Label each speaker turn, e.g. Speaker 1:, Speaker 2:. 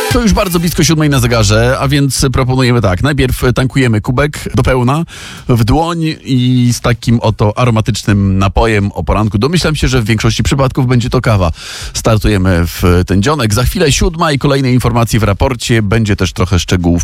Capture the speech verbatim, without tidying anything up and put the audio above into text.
Speaker 1: To już bardzo blisko siódmej na zegarze, a więc proponujemy tak. Najpierw tankujemy kubek do pełna w dłoń i z takim oto aromatycznym napojem o poranku. Domyślam się, że w większości przypadków będzie to kawa. Startujemy w ten dzionek. Za chwilę siódma i kolejne informacje w raporcie. Będzie też trochę szczegółów.